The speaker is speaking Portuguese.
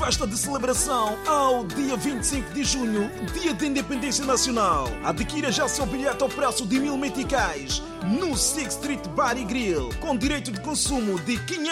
festa de celebração ao dia 25 de junho, dia da Independência Nacional. Adquira já seu bilhete ao preço de 1000 meticais no Sixth Street Bar e Grill, com direito de consumo de 500